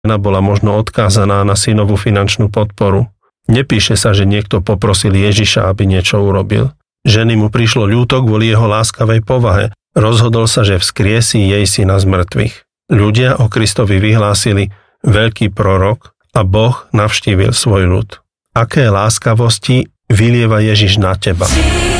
Žena bola možno odkázaná na synovú finančnú podporu. Nepíše sa, že niekto poprosil Ježiša, aby niečo urobil. Ženy mu prišlo ľúto kvôli jeho láskavej povahe. Rozhodol sa, že vzkriesí jej syna z mŕtvych. Ľudia o Kristovi vyhlásili veľký prorok a Boh navštívil svoj ľud. Aké láskavosti vylieva Ježiš na teba?